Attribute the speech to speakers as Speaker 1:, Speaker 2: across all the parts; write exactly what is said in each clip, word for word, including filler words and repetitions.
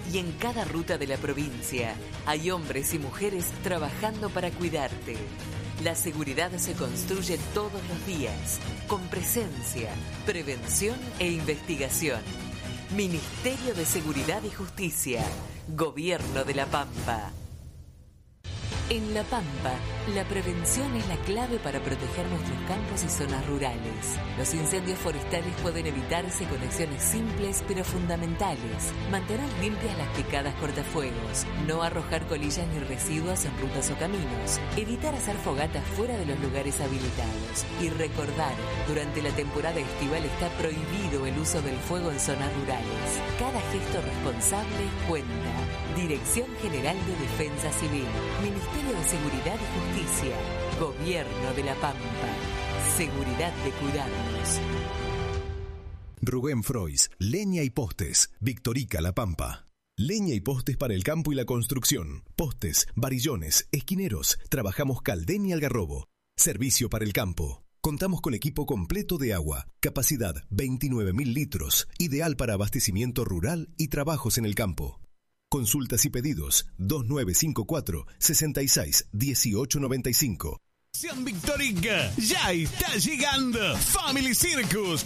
Speaker 1: Y en cada ruta de la provincia hay hombres y mujeres trabajando para cuidarte. La seguridad se construye todos los días, con presencia, prevención e investigación. Ministerio de Seguridad y Justicia, Gobierno de La Pampa. En La Pampa, la prevención es la clave para proteger nuestros campos y zonas rurales. Los incendios forestales pueden evitarse con acciones simples pero fundamentales. Mantener limpias las picadas cortafuegos, no arrojar colillas ni residuos en rutas o caminos, evitar hacer fogatas fuera de los lugares habilitados y recordar, durante la temporada estival está prohibido el uso del fuego en zonas rurales. Cada gesto responsable cuenta. Dirección General de Defensa Civil, Ministerio de Seguridad y Justicia, Gobierno de La Pampa. Seguridad de cuidarnos.
Speaker 2: Rubén Frois, Leña y Postes, Victorica, La Pampa. Leña y postes para el campo y la construcción. Postes, varillones, esquineros. Trabajamos Caldén y Algarrobo. Servicio para el campo. Contamos con equipo completo de agua. Capacidad veintinueve mil litros. Ideal para abastecimiento rural y trabajos en el campo. Consultas y pedidos dos nueve cinco cuatro, seis seis uno ocho nueve cinco.
Speaker 3: Sean Victorica, ya está llegando Family Circus.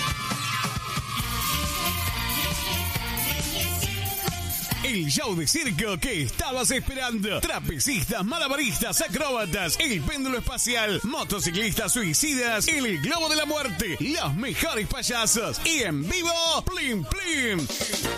Speaker 3: El show de circo que estabas esperando. Trapecistas, malabaristas, acróbatas, el péndulo espacial, motociclistas suicidas, el globo de la muerte, los mejores payasos y en vivo, Plim Plim.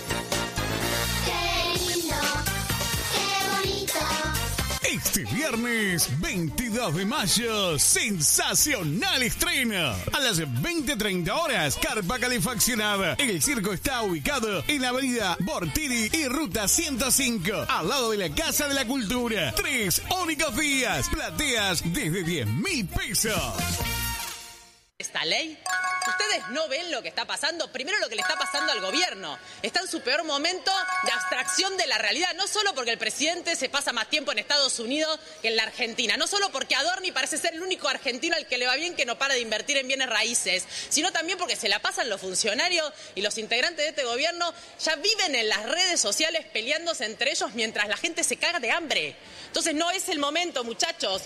Speaker 3: Este viernes veintidós de mayo, sensacional estreno. A las veinte treinta horas, carpa calefaccionada. El circo está ubicado en la avenida Bortiri y ruta ciento cinco, al lado de la Casa de la Cultura. Tres únicos días, plateas desde diez mil pesos.
Speaker 4: ¿Esta ley? Ustedes no ven lo que está pasando. Primero, lo que le está pasando al gobierno. Está en su peor momento de abstracción de la realidad. No solo porque el presidente se pasa más tiempo en Estados Unidos que en la Argentina. No solo porque Adorni parece ser el único argentino al que le va bien que no para de invertir en bienes raíces. Sino también porque se la pasan los funcionarios y los integrantes de este gobierno ya viven en las redes sociales peleándose entre ellos mientras la gente se caga de hambre. Entonces no es el momento, muchachos.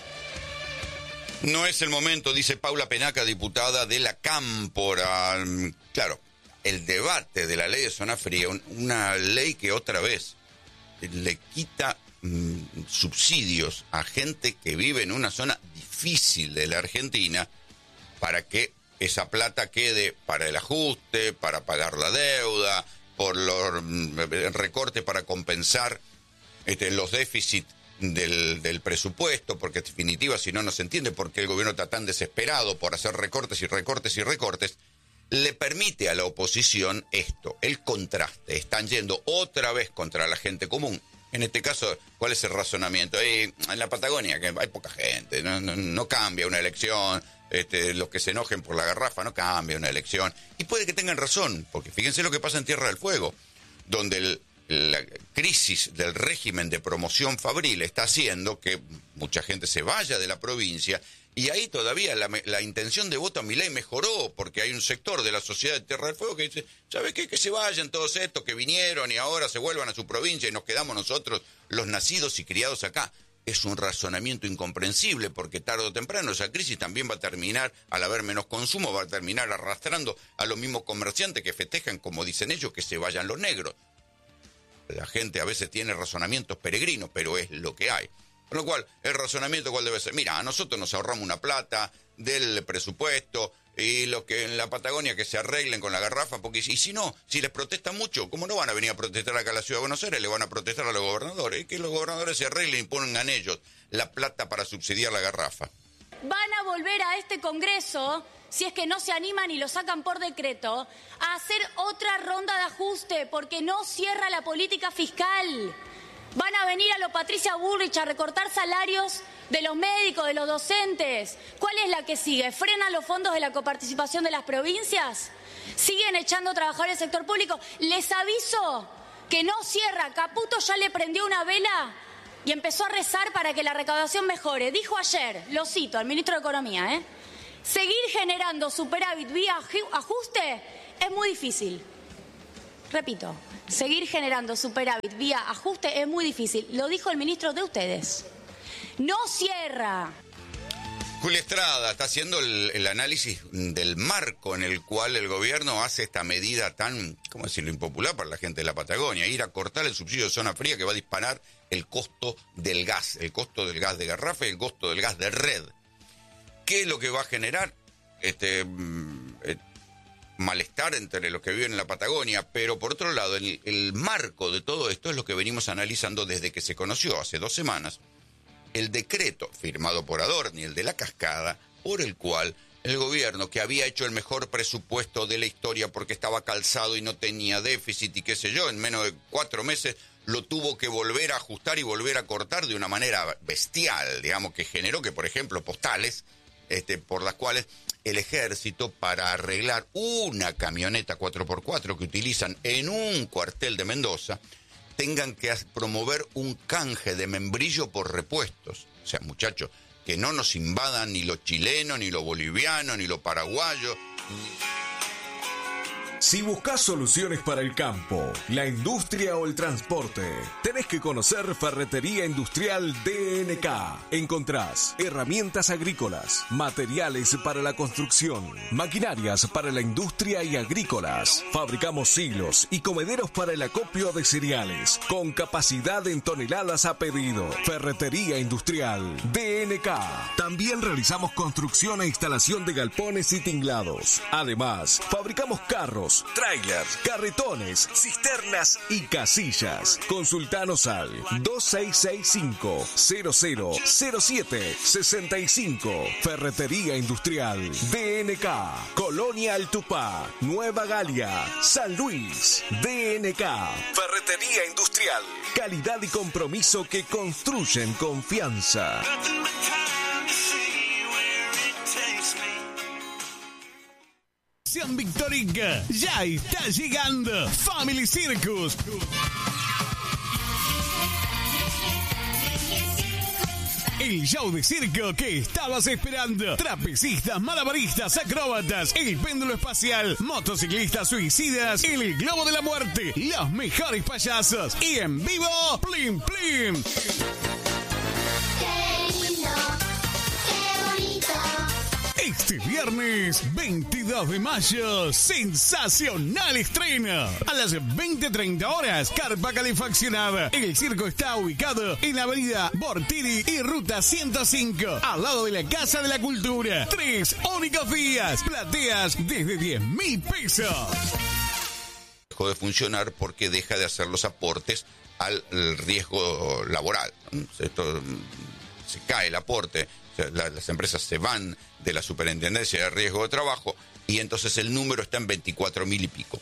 Speaker 5: No es el momento, dice Paula Penaca, diputada de la Cámpora. Claro, el debate de la ley de zona fría, una ley que otra vez le quita mm, subsidios a gente que vive en una zona difícil de la Argentina para que esa plata quede para el ajuste, para pagar la deuda, por los mm, recortes para compensar este, los déficits Del, del presupuesto, porque en definitiva si no no se entiende por qué el gobierno está tan desesperado por hacer recortes y recortes y recortes. Le permite a la oposición esto, el contraste. Están yendo otra vez contra la gente común. En este caso, ¿cuál es el razonamiento? Eh, en la Patagonia, que hay poca gente, no, no, no cambia una elección, este, los que se enojen por la garrafa, no cambia una elección. Y puede que tengan razón, porque fíjense lo que pasa en Tierra del Fuego, donde el la crisis del régimen de promoción fabril está haciendo que mucha gente se vaya de la provincia y ahí todavía la, la intención de voto a Milei mejoró porque hay un sector de la sociedad de Tierra del Fuego que dice, ¿sabe qué? Que se vayan todos estos que vinieron y ahora se vuelvan a su provincia y nos quedamos nosotros los nacidos y criados acá. Es un razonamiento incomprensible porque tarde o temprano esa crisis también va a terminar, al haber menos consumo, va a terminar arrastrando a los mismos comerciantes que festejan, como dicen ellos, que se vayan los negros. La gente a veces tiene razonamientos peregrinos, pero es lo que hay. Con lo cual, el razonamiento cuál debe ser. Mira, a nosotros nos ahorramos una plata del presupuesto y los que en la Patagonia que se arreglen con la garrafa, porque y si no, si les protestan mucho, ¿cómo no van a venir a protestar acá a la Ciudad de Buenos Aires? Le van a protestar a los gobernadores. Y que los gobernadores se arreglen y pongan ellos la plata para subsidiar la garrafa.
Speaker 6: Van a volver a este Congreso, si es que no se animan y lo sacan por decreto, a hacer otra ronda de ajuste, porque no cierra la política fiscal. Van a venir a lo Patricia Bullrich a recortar salarios de los médicos, de los docentes. ¿Cuál es la que sigue? ¿Frenan los fondos de la coparticipación de las provincias? ¿Siguen echando trabajadores del sector público? Les aviso que no cierra. Caputo ya le prendió una vela y empezó a rezar para que la recaudación mejore. Dijo ayer, lo cito, al ministro de Economía, ¿eh? Seguir generando superávit vía ajuste es muy difícil. repito, seguir generando superávit vía ajuste es muy difícil. Lo dijo el ministro de ustedes. No cierra.
Speaker 5: Julia Estrada está haciendo el, el análisis del marco en el cual el gobierno hace esta medida tan, ¿cómo decirlo?, impopular para la gente de la Patagonia, ir a cortar el subsidio de zona fría que va a disparar el costo del gas, el costo del gas de garrafa y el costo del gas de red. ¿Qué es lo que va a generar? Este, eh, malestar entre los que viven en la Patagonia, pero por otro lado, el, el marco de todo esto es lo que venimos analizando desde que se conoció hace dos semanas el decreto firmado por Adorni, el de la cascada, por el cual el gobierno, que había hecho el mejor presupuesto de la historia porque estaba calzado y no tenía déficit y qué sé yo, en menos de cuatro meses lo tuvo que volver a ajustar y volver a cortar de una manera bestial, digamos, que generó que, por ejemplo, postales, este, por las cuales el ejército, para arreglar una camioneta cuatro por cuatro que utilizan en un cuartel de Mendoza, tengan que promover un canje de membrillo por repuestos. O sea, muchachos, que no nos invadan ni los chilenos, ni los bolivianos, ni los paraguayos.
Speaker 2: Si buscas soluciones para el campo, la industria o el transporte, tenés que conocer Ferretería Industrial D N K. Encontrás herramientas agrícolas, materiales para la construcción, maquinarias para la industria y agrícolas. Fabricamos silos y comederos para el acopio de cereales, con capacidad en toneladas a pedido. Ferretería Industrial D N K. También realizamos construcción e instalación de galpones y tinglados. Además, fabricamos carros, trailers, carretones, cisternas y casillas. Consultanos al dos seis seis cinco, cero cero cero siete seis cinco. Ferretería Industrial D N K. Colonia Altupá, Nueva Galia, San Luis. D N K. Ferretería Industrial. Calidad y compromiso que construyen confianza.
Speaker 3: Victorica, ya está llegando Family Circus. El show de circo que estabas esperando. Trapecistas, malabaristas, acróbatas, el péndulo espacial, motociclistas suicidas, el globo de la muerte, los mejores payasos y en vivo, Plim Plim. Este viernes veintidós de mayo, sensacional estreno. A las veinte treinta horas, carpa calefaccionada. El circo está ubicado en la avenida Bortini y ruta ciento cinco, al lado de la Casa de la Cultura. Tres únicos días, plateas desde diez mil pesos.
Speaker 5: Dejó de funcionar porque deja de hacer los aportes al riesgo laboral. Esto, se cae el aporte. O sea, la, las empresas se van de la superintendencia de riesgo de trabajo y entonces el número está en veinticuatro mil y pico.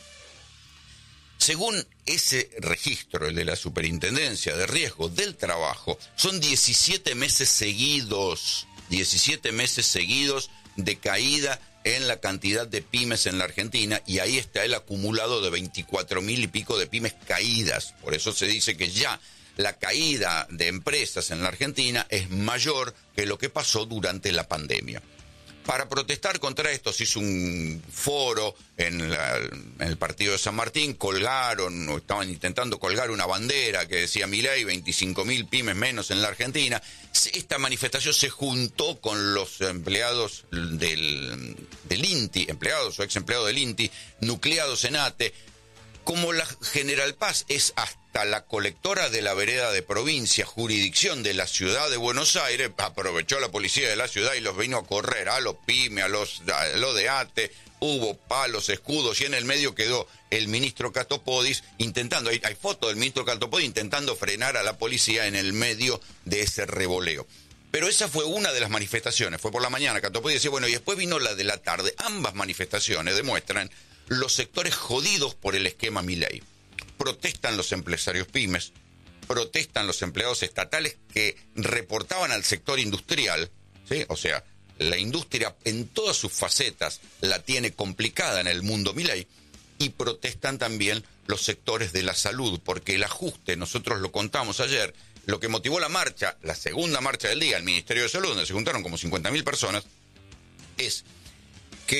Speaker 5: Según ese registro, el de la superintendencia de riesgo del trabajo, son diecisiete meses seguidos, diecisiete meses seguidos de caída en la cantidad de pymes en la Argentina y ahí está el acumulado de veinticuatro mil y pico de pymes caídas. Por eso se dice que ya la caída de empresas en la Argentina es mayor que lo que pasó durante la pandemia. Para protestar contra esto se hizo un foro en, la, en el partido de San Martín, colgaron o estaban intentando colgar una bandera que decía Milei, veinticinco mil pymes menos en la Argentina. Esta manifestación se juntó con los empleados del, del INTI, empleados o ex empleados del INTI, nucleados en ATE. Como la General Paz es hasta la colectora de la vereda de provincia, jurisdicción de la ciudad de Buenos Aires, aprovechó la policía de la ciudad y los vino a correr a los pymes, a los, a los de ATE, hubo palos, escudos y en el medio quedó el ministro Catopodis intentando, hay, hay fotos del ministro Catopodis intentando frenar a la policía en el medio de ese revoleo. Pero esa fue una de las manifestaciones, fue por la mañana, Catopodis decía, bueno, y después vino la de la tarde. Ambas manifestaciones demuestran los sectores jodidos por el esquema Milei. Protestan los empresarios pymes, protestan los empleados estatales que reportaban al sector industrial, ¿sí? O sea, la industria en todas sus facetas la tiene complicada en el mundo Milei, y protestan también los sectores de la salud, porque el ajuste, nosotros lo contamos ayer, lo que motivó la marcha, la segunda marcha del día, al Ministerio de Salud, donde se juntaron como cincuenta mil personas, es que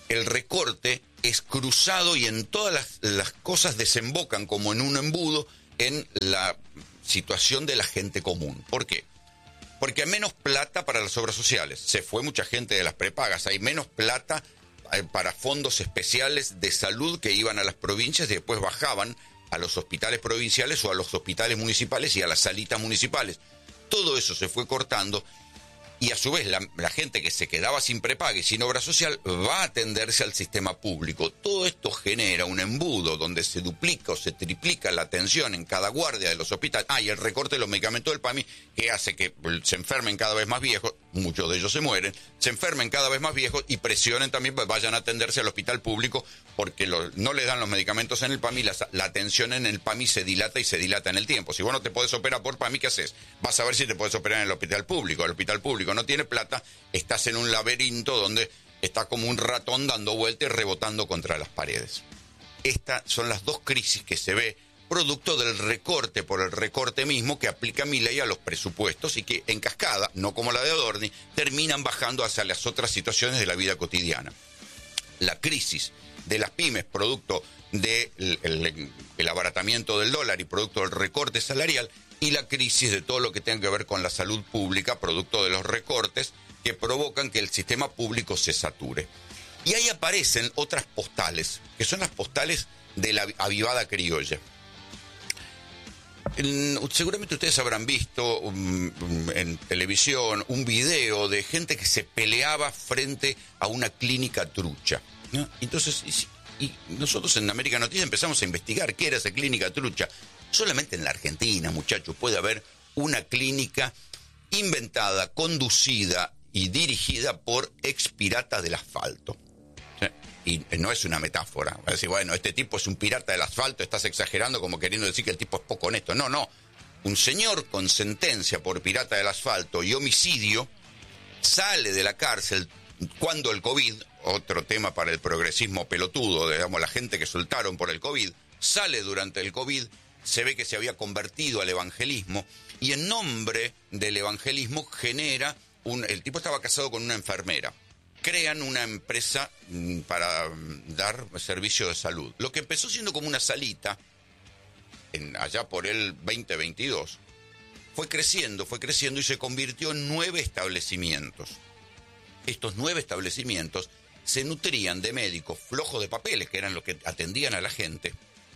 Speaker 5: el recorte es cruzado y en todas las, las cosas desembocan como en un embudo en la situación de la gente común. ¿Por qué? Porque hay menos plata para las obras sociales. Se fue mucha gente de las prepagas. Hay menos plata eh, para fondos especiales de salud que iban a las provincias y después bajaban a los hospitales provinciales o a los hospitales municipales y a las salitas municipales. Todo eso se fue cortando y a su vez la, la gente que se quedaba sin prepaga y sin obra social va a atenderse al sistema público. Todo esto genera un embudo donde se duplica o se triplica la atención en cada guardia de los hospitales. Ah, y el recorte de los medicamentos del PAMI que hace que se enfermen cada vez más viejos, muchos de ellos se mueren, se enfermen cada vez más viejos y presionen también, pues vayan a atenderse al hospital público porque lo, no les dan los medicamentos en el PAMI, la, la atención en el PAMI se dilata y se dilata en el tiempo. Si vos no te podés operar por PAMI, ¿qué haces? Vas a ver si te podés operar en el hospital público. El hospital público no tiene plata, estás en un laberinto donde está como un ratón dando vueltas y rebotando contra las paredes. Estas son las dos crisis que se ve producto del recorte por el recorte mismo que aplica Milei a los presupuestos y que en cascada, no como la de Adorni, terminan bajando hacia las otras situaciones de la vida cotidiana. La crisis de las pymes, producto del el, el abaratamiento del dólar y producto del recorte salarial, y la crisis de todo lo que tenga que ver con la salud pública, producto de los recortes que provocan que el sistema público se sature. Y ahí aparecen otras postales, que son las postales de la avivada criolla. En, seguramente ustedes habrán visto um, en televisión un video de gente que se peleaba frente a una clínica trucha, ¿no? Entonces, y, y nosotros en América Noticias empezamos a investigar qué era esa clínica trucha. Solamente en la Argentina, muchachos, puede haber una clínica inventada, conducida y dirigida por ex piratas del asfalto. Y no es una metáfora. Va a decir, bueno, este tipo es un pirata del asfalto, estás exagerando como queriendo decir que el tipo es poco honesto. No, no. Un señor con sentencia por pirata del asfalto y homicidio sale de la cárcel cuando el COVID, otro tema para el progresismo pelotudo, digamos, la gente que soltaron por el COVID, sale durante el COVID, se ve que se había convertido al evangelismo y en nombre del evangelismo genera, un, el tipo estaba casado con una enfermera, crean una empresa para dar servicio de salud. Lo que empezó siendo como una salita, en, allá por el veinte veintidós, fue creciendo, fue creciendo y se convirtió en nueve establecimientos. Estos nueve establecimientos se nutrían de médicos flojos de papeles, que eran los que atendían a la gente,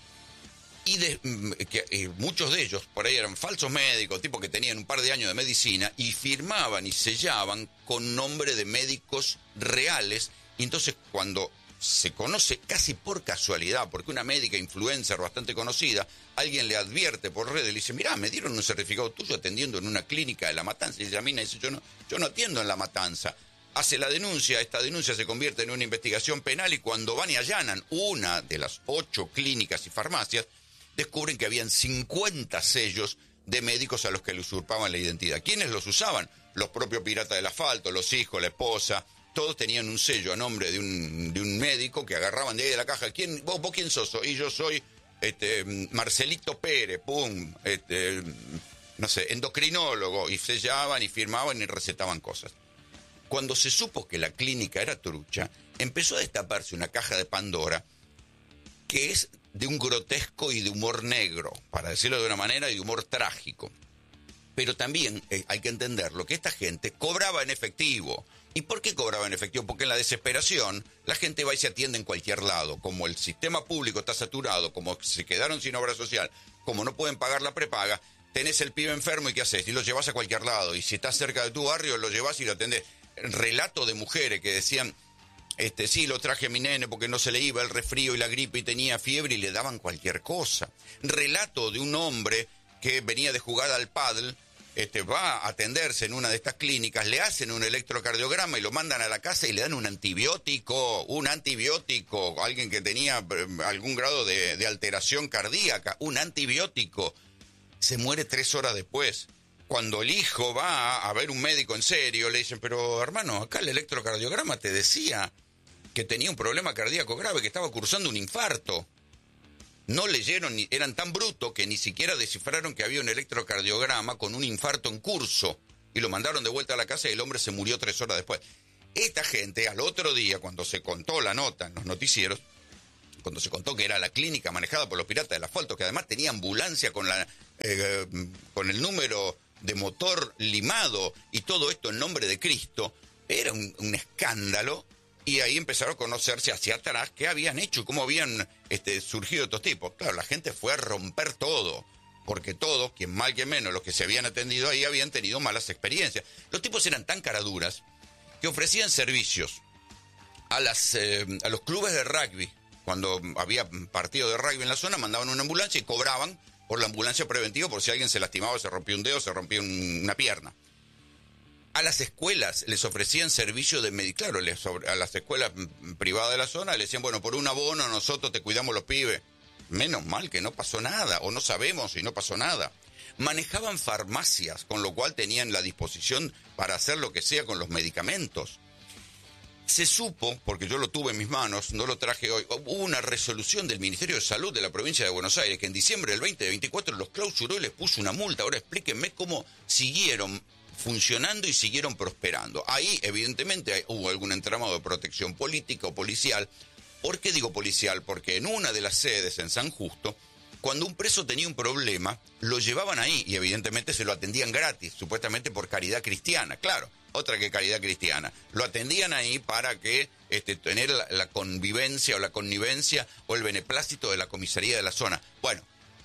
Speaker 5: y de, que, eh, muchos de ellos por ahí eran falsos médicos, tipos que tenían un par de años de medicina y firmaban y sellaban con nombre de médicos reales. Y entonces cuando se conoce casi por casualidad, porque una médica influencer bastante conocida, alguien le advierte por redes, le dice, mirá, me dieron un certificado tuyo atendiendo en una clínica de La Matanza. Y la mina dice, yo no, yo no atiendo en La Matanza. Hace la denuncia, esta denuncia se convierte en una investigación penal y cuando van y allanan una de las ocho clínicas y farmacias, descubren que habían cincuenta sellos de médicos a los que le usurpaban la identidad. ¿Quiénes los usaban? Los propios piratas del asfalto, los hijos, la esposa, todos tenían un sello a nombre de un, de un médico que agarraban de ahí de la caja. ¿Quién, vos, vos quién sos? Y yo soy este, Marcelito Pérez, pum, este, no sé, endocrinólogo, y sellaban y firmaban y recetaban cosas. Cuando se supo que la clínica era trucha, empezó a destaparse una caja de Pandora que es de un grotesco y de humor negro, para decirlo de una manera, y de humor trágico. Pero también eh, hay que entenderlo, que esta gente cobraba en efectivo. ¿Y por qué cobraba en efectivo? Porque en la desesperación la gente va y se atiende en cualquier lado. Como el sistema público está saturado, como se quedaron sin obra social, como no pueden pagar la prepaga, tenés el pibe enfermo y ¿qué haces? Y lo llevas a cualquier lado. Y si estás cerca de tu barrio, lo llevas y lo atendés. Relato de mujeres que decían, este, sí, lo traje a mi nene porque no se le iba el resfrío y la gripe y tenía fiebre y le daban cualquier cosa. Relato de un hombre que venía de jugar al pádel, este, va a atenderse en una de estas clínicas, le hacen un electrocardiograma y lo mandan a la casa y le dan un antibiótico, un antibiótico, alguien que tenía algún grado de, de alteración cardíaca, un antibiótico, se muere tres horas después. Cuando el hijo va a ver un médico en serio, le dicen, pero hermano, acá el electrocardiograma te decía que tenía un problema cardíaco grave, que estaba cursando un infarto. No leyeron, eran tan brutos que ni siquiera descifraron que había un electrocardiograma con un infarto en curso y lo mandaron de vuelta a la casa y el hombre se murió tres horas después. Esta gente, al otro día, cuando se contó la nota en los noticieros, cuando se contó que era la clínica manejada por los piratas del asfalto, que además tenía ambulancia con, la, eh, con el número de motor limado y todo esto en nombre de Cristo, era un, un escándalo, y ahí empezaron a conocerse hacia atrás qué habían hecho y cómo habían este, surgido estos tipos. Claro, la gente fue a romper todo, porque todos, quien mal que menos, los que se habían atendido ahí habían tenido malas experiencias. Los tipos eran tan caraduras que ofrecían servicios a, las, eh, a los clubes de rugby. Cuando había partido de rugby en la zona, mandaban una ambulancia y cobraban por la ambulancia preventiva por si alguien se lastimaba, se rompía un dedo, se rompía un, una pierna. A las escuelas les ofrecían servicio de médico. Claro, les, a las escuelas privadas de la zona les decían, bueno, por un abono nosotros te cuidamos los pibes. Menos mal que no pasó nada, o no sabemos y no pasó nada. Manejaban farmacias, con lo cual tenían la disposición para hacer lo que sea con los medicamentos. Se supo, porque yo lo tuve en mis manos, no lo traje hoy, hubo una resolución del Ministerio de Salud de la provincia de Buenos Aires que en diciembre del veinte veinticuatro los clausuró y les puso una multa. Ahora explíquenme cómo siguieron funcionando y siguieron prosperando. Ahí, evidentemente, hubo algún entramado de protección política o policial. ¿Por qué digo policial? Porque en una de las sedes en San Justo, cuando un preso tenía un problema, lo llevaban ahí y evidentemente se lo atendían gratis, supuestamente por caridad cristiana, claro, otra que caridad cristiana. Lo atendían ahí para que este, tener la, la convivencia o la connivencia o el beneplácito de la comisaría de la zona. Bueno,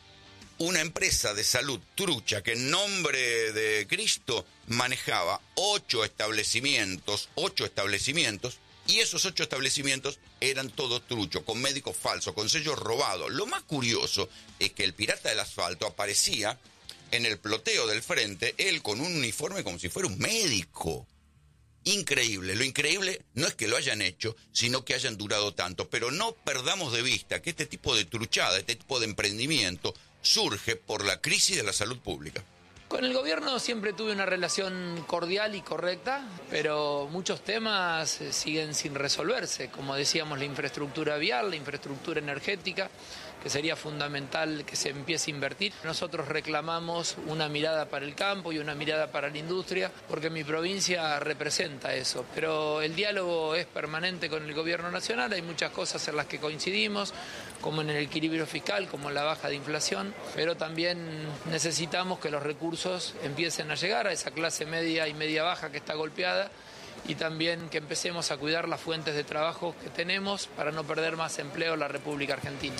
Speaker 5: una empresa de salud trucha que en nombre de Cristo manejaba ocho establecimientos, ocho establecimientos, y esos ocho establecimientos eran todos truchos, con médicos falsos, con sellos robados. Lo más curioso es que el pirata del asfalto aparecía en el ploteo del frente, él con un uniforme como si fuera un médico. Increíble. Lo increíble no es que lo hayan hecho, sino que hayan durado tanto. Pero no perdamos de vista que este tipo de truchada, este tipo de emprendimiento, surge por la crisis de la salud pública.
Speaker 7: Con el gobierno siempre tuve una relación cordial y correcta, pero muchos temas siguen sin resolverse, como decíamos, la infraestructura vial, la infraestructura energética, que sería fundamental que se empiece a invertir. Nosotros reclamamos una mirada para el campo y una mirada para la industria, porque mi provincia representa eso, pero el diálogo es permanente con el gobierno nacional, hay muchas cosas en las que coincidimos, como en el equilibrio fiscal, como en la baja de inflación, pero también necesitamos que los recursos empiecen a llegar a esa clase media y media baja que está golpeada, y también que empecemos a cuidar las fuentes de trabajo que tenemos para no perder más empleo en la República Argentina.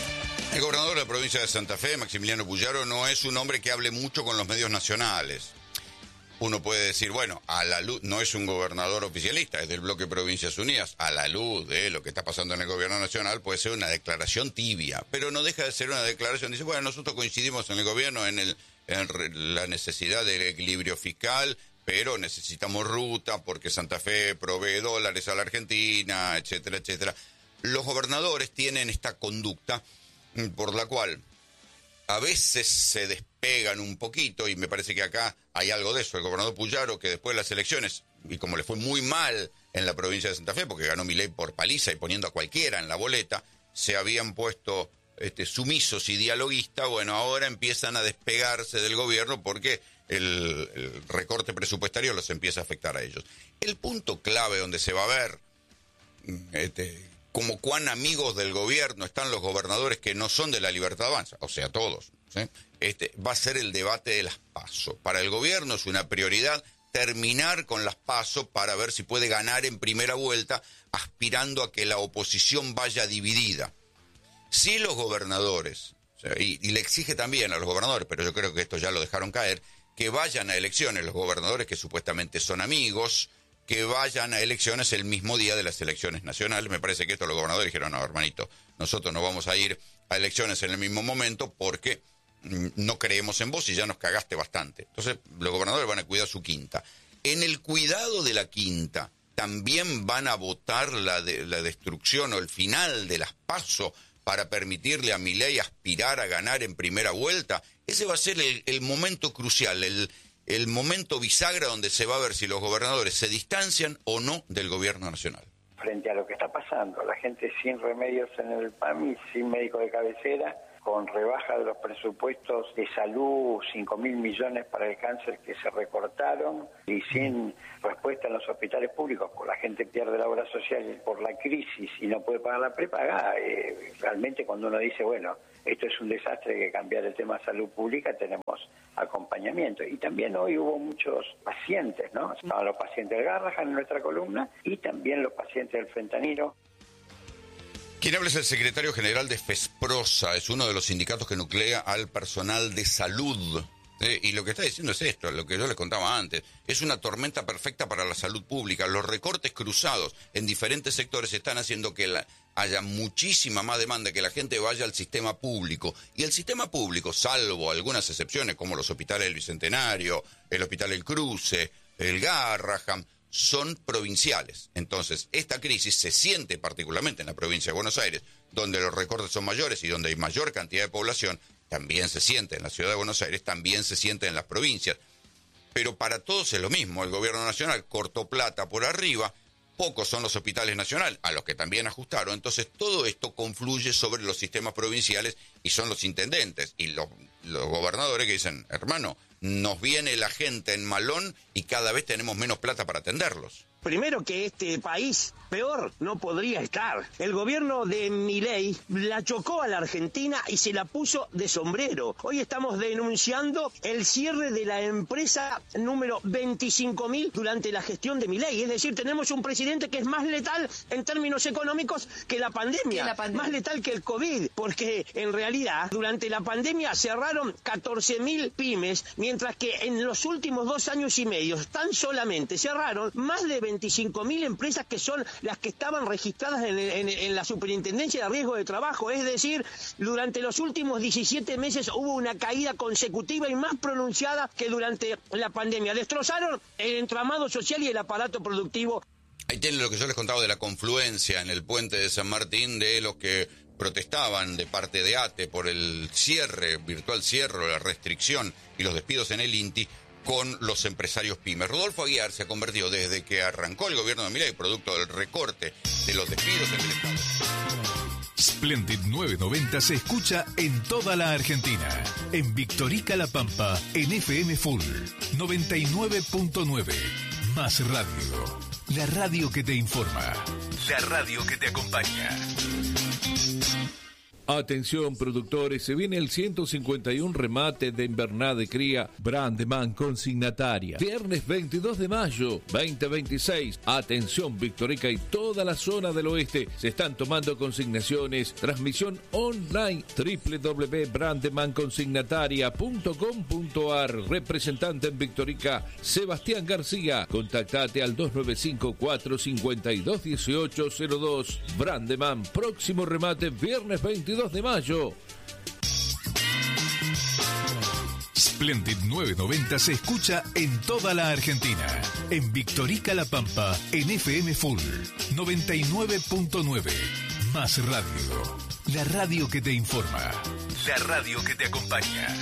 Speaker 5: El gobernador de la provincia de Santa Fe, Maximiliano Puyaro, no es un hombre que hable mucho con los medios nacionales. Uno puede decir, bueno, a la luz, no es un gobernador oficialista, es del bloque Provincias Unidas, a la luz de lo que está pasando en el gobierno nacional puede ser una declaración tibia, pero no deja de ser una declaración. Dice, bueno, nosotros coincidimos en el gobierno en, el, en la necesidad del equilibrio fiscal, pero necesitamos ruta porque Santa Fe provee dólares a la Argentina, etcétera, etcétera. Los gobernadores tienen esta conducta por la cual a veces se despegan un poquito, y me parece que acá hay algo de eso. El gobernador Puyaro, que después de las elecciones, y como le fue muy mal en la provincia de Santa Fe, porque ganó Milei por paliza y poniendo a cualquiera en la boleta, se habían puesto este, sumisos y dialoguistas. Bueno, ahora empiezan a despegarse del gobierno porque el, el recorte presupuestario los empieza a afectar a ellos. El punto clave donde se va a ver este, como cuán amigos del gobierno están los gobernadores que no son de la Libertad Avanza, o sea, todos, ¿sí? Este, va a ser el debate de las PASO. Para el gobierno es una prioridad terminar con las PASO para ver si puede ganar en primera vuelta, aspirando a que la oposición vaya dividida. Si los gobernadores, o sea, y, y le exige también a los gobernadores, pero yo creo que esto ya lo dejaron caer, que vayan a elecciones los gobernadores que supuestamente son amigos, que vayan a elecciones el mismo día de las elecciones nacionales. Me parece que esto los gobernadores dijeron, no, hermanito, nosotros no vamos a ir a elecciones en el mismo momento porque mm, no creemos en vos y ya nos cagaste bastante. Entonces, los gobernadores van a cuidar su quinta. En el cuidado de la quinta, también van a votar la, de, la destrucción o el final de las PASO para permitirle a Milei aspirar a ganar en primera vuelta. Ese va a ser el, el momento crucial, el... el momento bisagra donde se va a ver si los gobernadores se distancian o no del gobierno nacional.
Speaker 8: Frente a lo que está pasando, la gente sin remedios en el P A M I, sin médico de cabecera, con rebaja de los presupuestos de salud, cinco mil millones para el cáncer que se recortaron, y sin respuesta en los hospitales públicos, porque la gente pierde la obra social por la crisis y no puede pagar la prepaga, eh, realmente cuando uno dice, bueno, esto es un desastre, hay que cambiar el tema de salud pública, tenemos acompañamiento. Y también hoy hubo muchos pacientes, ¿no? Estaban los pacientes del Garrahan en nuestra columna y también los pacientes del fentanilo.
Speaker 5: Quien habla es el secretario general de FESPROSA, es uno de los sindicatos que nuclea al personal de salud. Eh, y lo que está diciendo es esto, lo que yo les contaba antes, es una tormenta perfecta para la salud pública. Los recortes cruzados en diferentes sectores están haciendo que la, haya muchísima más demanda, que la gente vaya al sistema público. Y el sistema público, salvo algunas excepciones como los hospitales del Bicentenario, el Hospital El Cruce, el Garrahan, son provinciales. Entonces, esta crisis se siente particularmente en la provincia de Buenos Aires, donde los recortes son mayores y donde hay mayor cantidad de población. También se siente en la ciudad de Buenos Aires, también se siente en las provincias. Pero para todos es lo mismo. El gobierno nacional cortó plata por arriba, pocos son los hospitales nacionales, a los que también ajustaron. Entonces todo esto confluye sobre los sistemas provinciales y son los intendentes y los, los gobernadores que dicen, hermano, nos viene la gente en malón y cada vez tenemos menos plata para atenderlos.
Speaker 9: Primero que este país peor no podría estar. El gobierno de Milei la chocó a la Argentina y se la puso de sombrero. Hoy estamos denunciando el cierre de la empresa número veinticinco mil durante la gestión de Milei. Es decir, tenemos un presidente que es más letal en términos económicos que la pandemia, que la pandemia. Más letal que el COVID, porque en realidad durante la pandemia cerraron catorce mil pymes, mientras que en los últimos dos años y medio tan solamente cerraron más de veinticinco mil empresas que son las que estaban registradas en, en, en la Superintendencia de Riesgo de Trabajo. Es decir, durante los últimos diecisiete meses hubo una caída consecutiva y más pronunciada que durante la pandemia. Destrozaron el entramado social y el aparato productivo.
Speaker 5: Ahí tienen lo que yo les contaba de la confluencia en el puente de San Martín de los que protestaban de parte de ATE por el cierre, virtual cierre, la restricción y los despidos en el INTI, con los empresarios pymes. Rodolfo Aguiar se ha convertido desde que arrancó el gobierno de Milei, producto del recorte de los despidos en el Estado.
Speaker 2: Splendid novecientos noventa se escucha en toda la Argentina. En Victorica La Pampa, en F M Full noventa y nueve punto nueve. Más radio. La radio que te informa. La radio que te acompaña.
Speaker 10: Atención productores, se viene el ciento cincuenta y uno remate de invernada de cría Brandeman consignataria. Viernes veintidós de mayo, veinte veintiséis. Atención Victorica y toda la zona del oeste. Se están tomando consignaciones. Transmisión online doble u doble u doble u punto brandeman consignataria punto com punto a r. Representante en Victorica, Sebastián García. Contactate al dos nueve cinco cuatro cinco dos uno ocho cero dos. Brandeman, próximo remate viernes veintidós de mayo.
Speaker 2: Splendid novecientos noventa se escucha en toda la Argentina. En Victorica La Pampa, en F M Full noventa y nueve punto nueve. Más radio. La radio que te informa. La radio que te acompaña.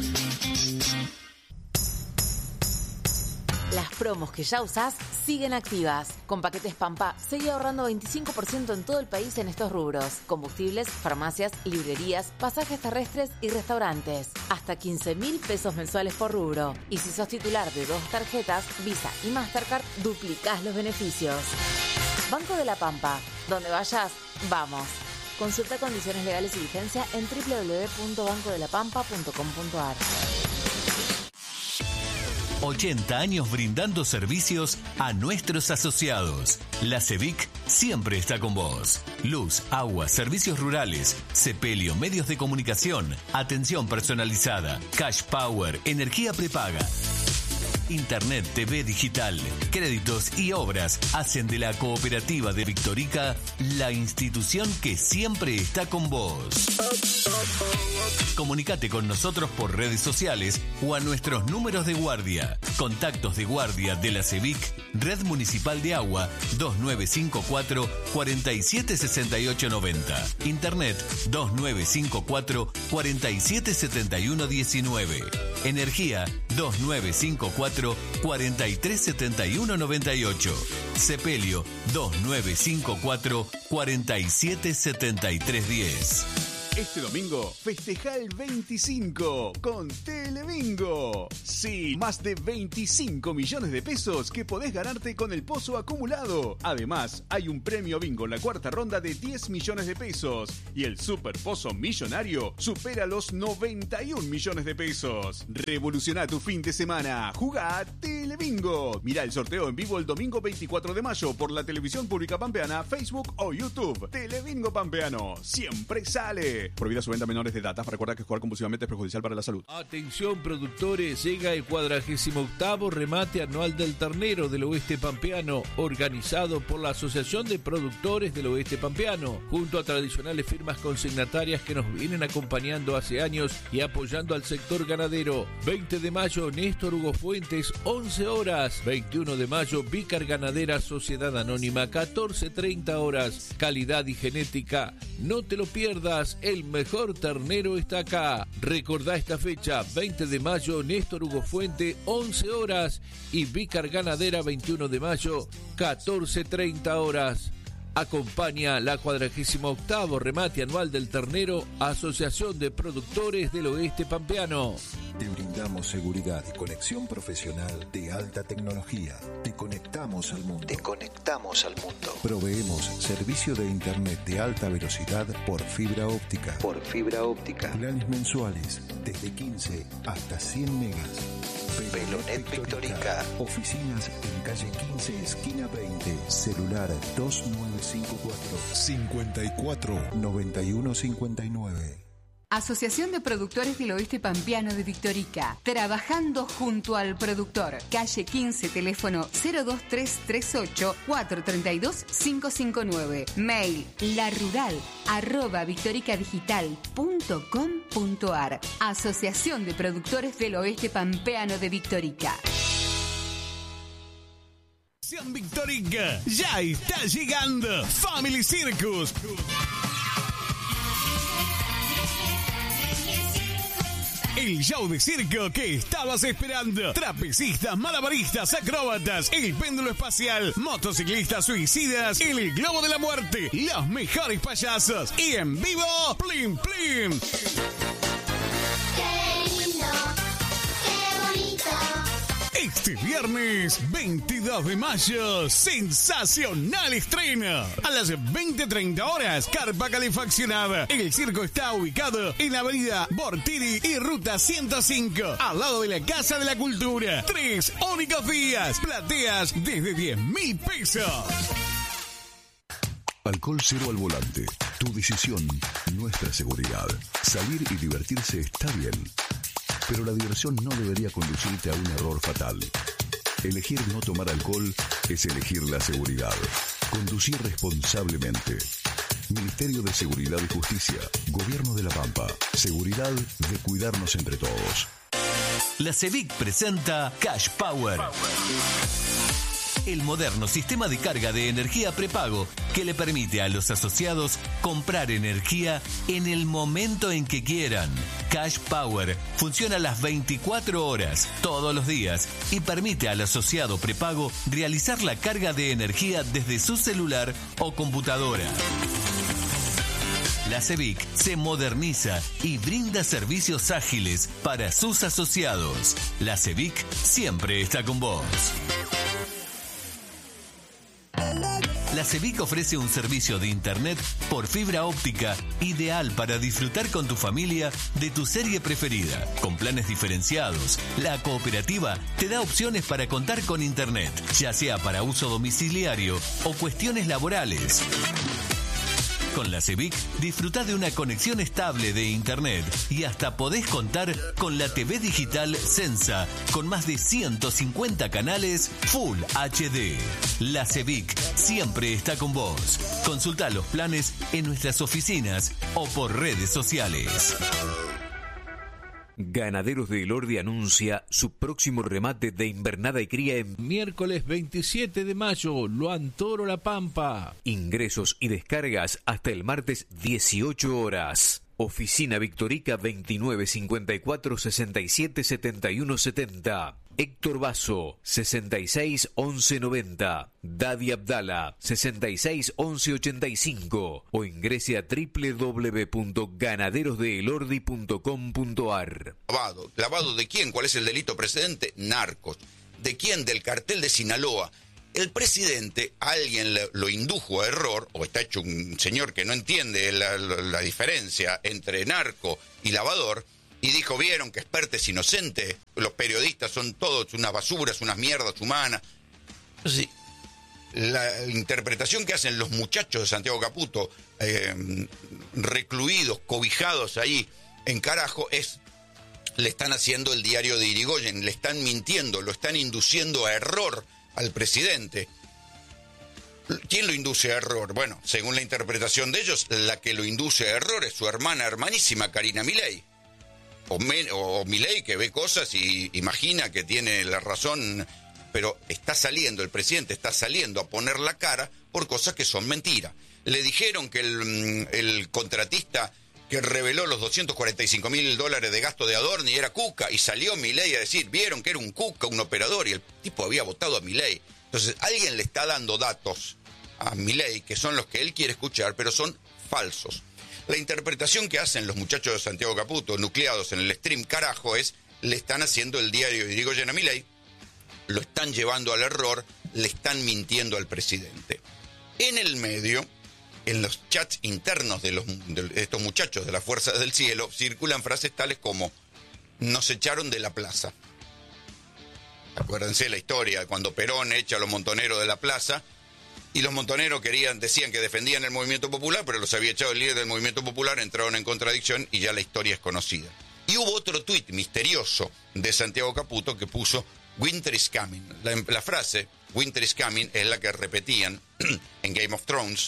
Speaker 11: Las promos que ya usás siguen activas. Con Paquetes Pampa, seguí ahorrando veinticinco por ciento en todo el país en estos rubros. Combustibles, farmacias, librerías, pasajes terrestres y restaurantes. Hasta quince mil pesos mensuales por rubro. Y si sos titular de dos tarjetas, Visa y Mastercard, duplicás los beneficios. Banco de la Pampa. Donde vayas, vamos. Consulta condiciones legales y vigencia en doble u doble u doble u punto banco de la pampa punto com punto a r.
Speaker 2: ochenta años brindando servicios a nuestros asociados. La CEVIC siempre está con vos. Luz, agua, servicios rurales, sepelio, medios de comunicación, atención personalizada, cash power, energía prepaga. Internet, T V digital, créditos y obras hacen de la Cooperativa de Victorica la institución que siempre está con vos. Comunicate con nosotros por redes sociales o a nuestros números de guardia. Contactos de guardia de la CEVIC, Red Municipal de Agua, dos nueve cinco cuatro, cuatro siete seis ocho nueve cero. Internet, dos nueve cinco cuatro, cuatro siete siete uno uno nueve. Energía, dos nueve cinco cuatro, cuatro tres siete uno nueve ocho. Sepelio, dos nueve cinco cuatro, cuatro siete siete tres uno cero.
Speaker 3: Este domingo festeja el veinticinco con Telebingo. Sí, más de veinticinco millones de pesos que podés ganarte con el pozo acumulado. Además, hay un premio bingo en la cuarta ronda de diez millones de pesos. Y el super pozo millonario supera los noventa y un millones de pesos. Revoluciona tu fin de semana. Jugá a Telebingo. Mirá el sorteo en vivo el domingo veinticuatro de mayo por la televisión pública pampeana, Facebook o YouTube. Telebingo Pampeano. Siempre sale. Prohibida su venta a menores de edad. Recuerda que jugar compulsivamente es perjudicial para la salud.
Speaker 10: Atención productores, llega el cuadragésimo octavo remate anual del ternero del oeste pampeano, organizado por la Asociación de Productores del Oeste Pampeano, junto a tradicionales firmas consignatarias que nos vienen acompañando hace años y apoyando al sector ganadero. veinte de mayo, Néstor Hugo Fuentes, once horas. veintiuno de mayo, Vícar Ganadera Sociedad Anónima, catorce treinta horas. Calidad y genética, no te lo pierdas. El mejor ternero está acá. Recordá esta fecha, veinte de mayo, Néstor Hugo Fuente, once horas, y Vícar Ganadera, veintiuno de mayo, catorce treinta horas. Acompaña la cuadragésimo octavo remate anual del ternero, Asociación de Productores del Oeste Pampeano.
Speaker 12: Te brindamos seguridad y conexión profesional de alta tecnología. Te conectamos al mundo. Te conectamos al mundo. Proveemos servicio de internet de alta velocidad por fibra óptica. Por fibra óptica. Planes mensuales desde quince hasta cien megas. Pelonet Victorica. Oficinas en calle quince, esquina veinte. Celular dos nueve cinco cuatro, cincuenta y cuatro, noventa y uno cincuenta y nueve.
Speaker 13: Asociación de Productores del Oeste Pampeano de Victorica. Trabajando junto al productor. Calle quince, teléfono cero dos tres tres ocho, cuatro tres dos, cinco cinco nueve. Mail larural arroba victoricadigital punto com punto ar. Asociación de Productores del Oeste Pampeano de Victorica.
Speaker 3: Victorica, ya está llegando Family Circus. El show de circo que estabas esperando. Trapecistas, malabaristas, acróbatas, el péndulo espacial, motociclistas suicidas, el globo de la muerte, los mejores payasos y en vivo, Plim Plim.
Speaker 14: ¡Qué lindo! ¡Qué bonito!
Speaker 3: Este viernes veintidós de mayo, sensacional estreno. A las veinte treinta horas, carpa calefaccionada. El circo está ubicado en la avenida Bortiri y ruta ciento cinco, al lado de la Casa de la Cultura. Tres únicos días, plateas desde diez mil pesos.
Speaker 12: Alcohol cero al volante. Tu decisión, nuestra seguridad. Salir y divertirse está bien, pero la diversión no debería conducirte a un error fatal. Elegir no tomar alcohol es elegir la seguridad. Conducir responsablemente. Ministerio de Seguridad y Justicia. Gobierno de La Pampa. Seguridad de cuidarnos entre todos.
Speaker 15: La CEVIC presenta Cash Power. El moderno sistema de carga de energía prepago que le permite a los asociados comprar energía en el momento en que quieran. Cash Power funciona las veinticuatro horas, todos los días, y permite al asociado prepago realizar la carga de energía desde su celular o computadora. La CEVIC se moderniza y brinda servicios ágiles para sus asociados. La CEVIC siempre está con vos. La CEVIC ofrece un servicio de internet por fibra óptica ideal para disfrutar con tu familia de tu serie preferida. Con planes diferenciados, la cooperativa te da opciones para contar con internet, ya sea para uso domiciliario o cuestiones laborales. Con la CEVIC disfruta de una conexión estable de internet y hasta podés contar con la T V digital Sensa con más de ciento cincuenta canales Full H D. La CEVIC siempre está con vos. Consulta los planes en nuestras oficinas o por redes sociales.
Speaker 16: Ganaderos de Elordi anuncia su próximo remate de invernada y cría en
Speaker 10: miércoles veintisiete de mayo, Luan Toro La Pampa.
Speaker 16: Ingresos y descargas hasta el martes dieciocho horas. Oficina Victorica veintinueve cincuenta y cuatro sesenta y siete setenta y uno setenta. Héctor Basso, sesenta y seis once noventa. Dadi Abdala, sesenta y seis once ochenta y cinco. O ingrese a doble u doble u doble u punto ganaderos de elordi punto com punto a r.
Speaker 5: Lavado. ¿Lavado de quién? ¿Cuál es el delito precedente? Narcos. ¿De quién? Del cartel de Sinaloa. El presidente, alguien le, lo indujo a error, o está hecho un señor que no entiende la, la, la diferencia entre narco y lavador, y dijo, vieron que Expert es inocente, los periodistas son todos unas basuras, unas mierdas humanas. Entonces, la interpretación que hacen los muchachos de Santiago Caputo, eh, recluidos, cobijados ahí en carajo, es, le están haciendo el diario de Irigoyen, le están mintiendo, lo están induciendo a error al presidente. ¿Quién lo induce a error? Bueno, según la interpretación de ellos, la que lo induce a error es su hermana hermanísima Karina Milei. O, me, o Milei, que ve cosas y imagina que tiene la razón, pero está saliendo, el presidente está saliendo a poner la cara por cosas que son mentiras. Le dijeron que el, el contratista que reveló los doscientos cuarenta y cinco mil dólares de gasto de Adorni era Cuca, y salió Milei a decir, vieron que era un Cuca, un operador, y el tipo había votado a Milei. Entonces, alguien le está dando datos a Milei, que son los que él quiere escuchar, pero son falsos. La interpretación que hacen los muchachos de Santiago Caputo, nucleados en el stream carajo, es, le están haciendo el diario de Irigoyen a Milei, lo están llevando al error, le están mintiendo al presidente. En el medio, en los chats internos de, los, de estos muchachos de las Fuerzas del Cielo, circulan frases tales como, nos echaron de la plaza. Acuérdense la historia, cuando Perón echa a los montoneros de la plaza, y los montoneros querían, decían que defendían el movimiento popular, pero los había echado el líder del movimiento popular, entraron en contradicción y ya la historia es conocida. Y hubo otro tuit misterioso de Santiago Caputo que puso, Winter is coming. La, la frase, Winter is coming, es la que repetían en Game of Thrones.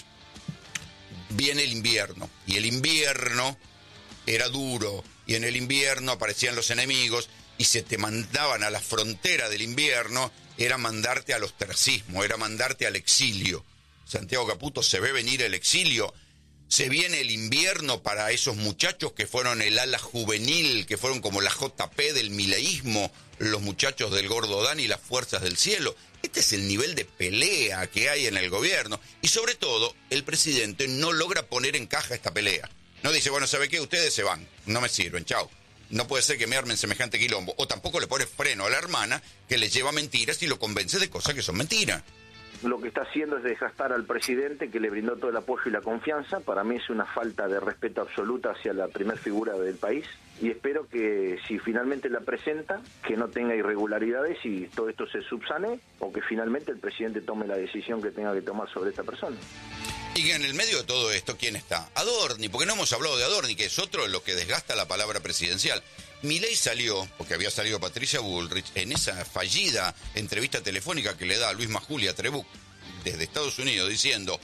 Speaker 5: Viene el invierno, y el invierno era duro, y en el invierno aparecían los enemigos, y se te mandaban a la frontera del invierno, era mandarte al ostracismo, era mandarte al exilio. Santiago Caputo, se ve venir el exilio, se viene el invierno para esos muchachos que fueron el ala juvenil, que fueron como la J P del mileísmo, los muchachos del Gordo Dan y las Fuerzas del Cielo. Este es el nivel de pelea que hay en el gobierno, y sobre todo, el presidente no logra poner en caja esta pelea. No dice, bueno, ¿sabe qué? Ustedes se van, no me sirven, chao. No puede ser que me armen semejante quilombo. O tampoco le pone freno a la hermana, que le lleva mentiras y lo convence de cosas que son mentiras.
Speaker 17: Lo que está haciendo es desgastar al presidente, que le brindó todo el apoyo y la confianza. Para mí es una falta de respeto absoluta hacia la primer figura del país. Y espero que si finalmente la presenta, que no tenga irregularidades y todo esto se subsane, o que finalmente el presidente tome la decisión que tenga que tomar sobre esta persona.
Speaker 5: Y en el medio de todo esto, ¿quién está? Adorni, porque no hemos hablado de Adorni, que es otro de lo que desgasta la palabra presidencial. Milei salió, porque había salido Patricia Bullrich, en esa fallida entrevista telefónica que le da a Luis Majulia Trebuch desde Estados Unidos, diciendo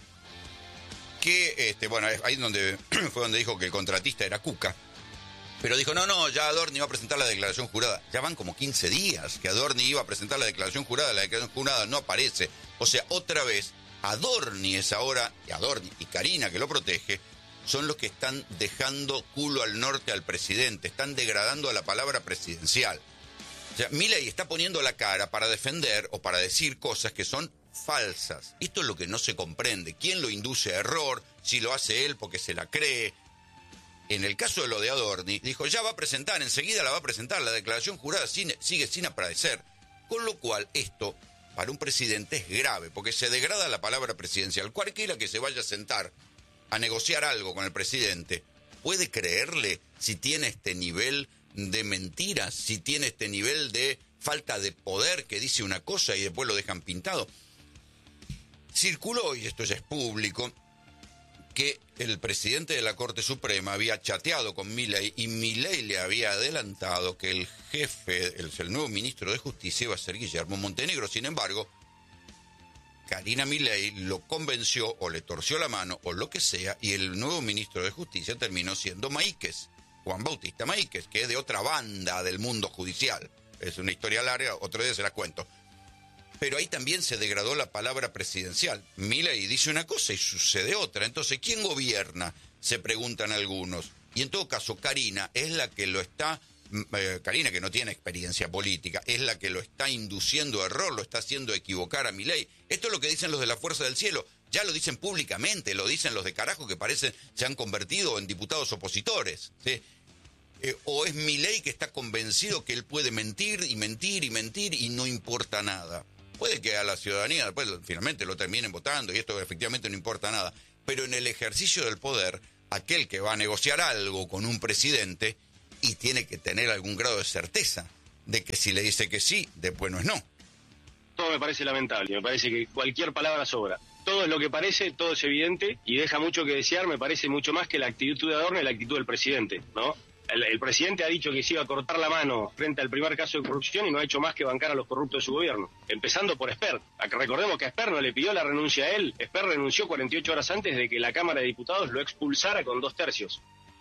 Speaker 5: que, este, bueno, ahí donde fue donde dijo que el contratista era Cuca, pero dijo, no, no, ya Adorni va a presentar la declaración jurada. Ya van como quince días que Adorni iba a presentar la declaración jurada, la declaración jurada no aparece. O sea, otra vez, Adorni es ahora, y Adorni y Karina, que lo protege, son los que están dejando culo al norte al presidente, están degradando a la palabra presidencial. O sea, Milei está poniendo la cara para defender o para decir cosas que son falsas. Esto es lo que no se comprende. ¿Quién lo induce a error? Si lo hace él porque se la cree. En el caso de lo de Adorni, dijo, ya va a presentar, enseguida la va a presentar, la declaración jurada sin, sigue sin aparecer. Con lo cual, esto, para un presidente, es grave, porque se degrada la palabra presidencial. Cualquiera que se vaya a sentar a negociar algo con el presidente, ¿puede creerle si tiene este nivel de mentiras, si tiene este nivel de falta de poder, que dice una cosa y después lo dejan pintado? Circuló, y esto ya es público, que el presidente de la Corte Suprema había chateado con Milei y Milei le había adelantado que el jefe, el, el nuevo ministro de Justicia iba a ser Guillermo Montenegro. Sin embargo, Karina Milei lo convenció o le torció la mano o lo que sea, y el nuevo ministro de Justicia terminó siendo Maíquez, Juan Bautista Maíquez, que es de otra banda del mundo judicial. Es una historia larga, otro día se la cuento. Pero ahí también se degradó la palabra presidencial. Milei dice una cosa y sucede otra. Entonces, ¿quién gobierna? Se preguntan algunos. Y en todo caso, Karina es la que lo está, eh, Karina que no tiene experiencia política, es la que lo está induciendo a error, lo está haciendo equivocar a Milei. Esto es lo que dicen los de la Fuerza del Cielo. Ya lo dicen públicamente, lo dicen los de carajo que parecen se han convertido en diputados opositores, ¿sí? Eh, o es Milei que está convencido que él puede mentir y mentir y mentir y no importa nada. Puede que a la ciudadanía después finalmente lo terminen votando y esto efectivamente no importa nada. Pero en el ejercicio del poder, aquel que va a negociar algo con un presidente y tiene que tener algún grado de certeza de que si le dice que sí, después no es no.
Speaker 18: Todo me parece lamentable, me parece que cualquier palabra sobra. Todo es lo que parece, todo es evidente y deja mucho que desear, me parece mucho más que la actitud de Adorno y la actitud del presidente, ¿no? El, el presidente ha dicho que se iba a cortar la mano frente al primer caso de corrupción y no ha hecho más que bancar a los corruptos de su gobierno. Empezando por Esper. Recordemos que Esper no le pidió la renuncia a él. Esper renunció cuarenta y ocho horas antes de que la Cámara de Diputados lo expulsara con dos tercios.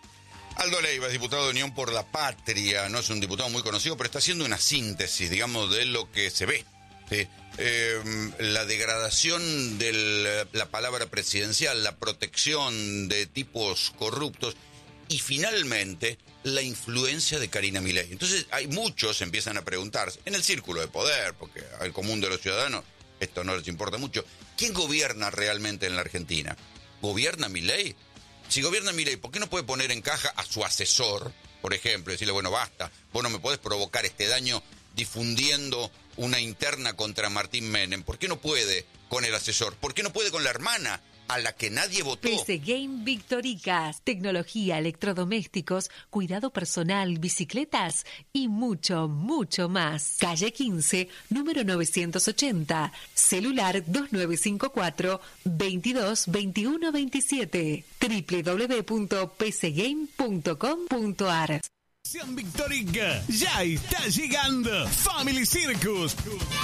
Speaker 5: Aldo Leiva es diputado de Unión por la Patria, no es un diputado muy conocido, pero está haciendo una síntesis, digamos, de lo que se ve. ¿Sí? Eh, la degradación de la palabra presidencial, la protección de tipos corruptos y finalmente la influencia de Karina Milei. Entonces hay muchos empiezan a preguntarse, en el círculo de poder, porque al común de los ciudadanos esto no les importa mucho, ¿quién gobierna realmente en la Argentina? ¿Gobierna Milei? Si gobierna Milei, ¿por qué no puede poner en caja a su asesor, por ejemplo, y decirle, bueno, basta, vos no me podés provocar este daño difundiendo una interna contra Martín Menem? ¿Por qué no puede con el asesor? ¿Por qué no puede con la hermana a la que nadie votó?
Speaker 19: P C Game Victoricas, tecnología, electrodomésticos, cuidado personal, bicicletas y mucho, mucho más. Calle quince, número novecientos ochenta, celular dos nueve cinco cuatro, veintidós veintiuno veintisiete, doble u doble u doble u punto p c game punto com punto a r.
Speaker 3: Sean Victorica, ya está llegando Family Circus.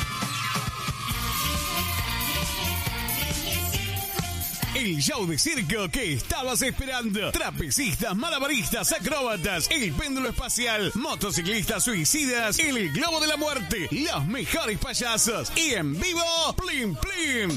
Speaker 3: El show de circo que estabas esperando. Trapecistas, malabaristas, acróbatas, el péndulo espacial, motociclistas suicidas, el globo de la muerte, los mejores payasos y en vivo, Plim Plim.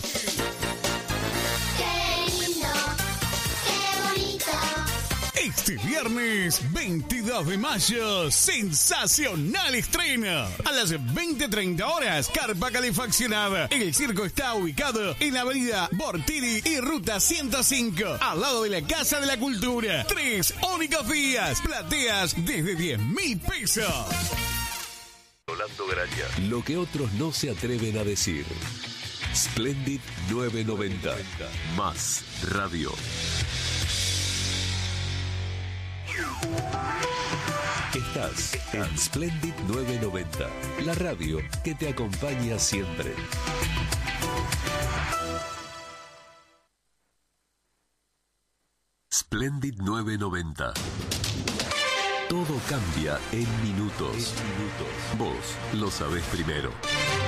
Speaker 14: Qué lindo, qué bonito.
Speaker 3: Este viernes veintidós de mayo, sensacional estreno. A las veinte treinta horas, carpa calefaccionada. El circo está ubicado en la avenida Bortini y ruta ciento cinco, al lado de la Casa de la Cultura. Tres únicos días, plateas desde diez mil pesos.
Speaker 2: Lo que otros no se atreven a decir. Splendid novecientos noventa. Más radio. Estás en Splendid novecientos noventa, la radio que te acompaña siempre. Splendid novecientos noventa. Todo cambia en minutos. Vos lo sabés primero.